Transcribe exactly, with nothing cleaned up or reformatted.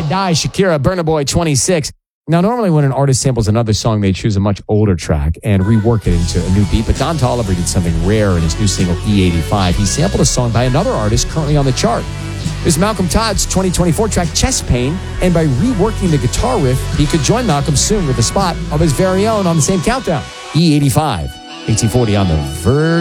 Die, Shakira, Burna Boy twenty-six. Now, normally when an artist samples another song, they choose a much older track and rework it into a new beat. But Don Toliver did something rare in his new single, E eighty-five. He sampled a song by another artist currently on the chart. This is Malcolm Todd's twenty twenty-four track, Chest Pain. And by reworking the guitar riff, he could join Malcolm soon with a spot of his very own on the same countdown, E eighty-five. eighteen forty on the Verge.